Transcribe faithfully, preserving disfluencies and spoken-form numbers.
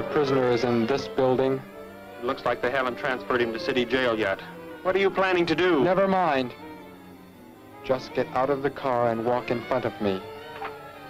The prisoner is in this building. It looks like they haven't transferred him to city jail yet. What are you planning to do? Never mind. Just get out of the car and walk in front of me.